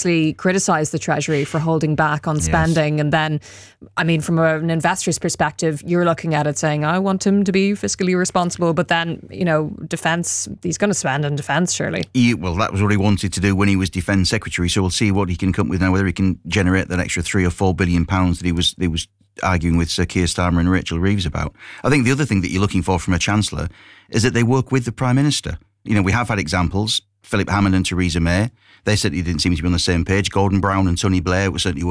vigorously criticised the Treasury for holding back on spending. And then, I mean, from an investor's perspective, you're looking at it saying, I want him to be fiscally responsible. But then, you know, defence, he's going to spend on defence, surely. Well, that was what he wanted to do when he was Defence Secretary. So we'll see what he can come up with now, whether he can generate that extra £3 or £4 billion that he was arguing with Sir Keir Starmer and Rachel Reeves about. I think the other thing that you're looking for from a Chancellor is that they work with the Prime Minister. You know, we have had examples, Philip Hammond and Theresa May. They certainly didn't seem to be on the same page. Gordon Brown and Tony Blair certainly